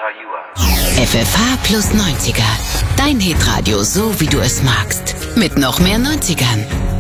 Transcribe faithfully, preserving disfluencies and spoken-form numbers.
F F H plus neunziger. Dein Hitradio, so wie du es magst. Mit noch mehr neunzigern.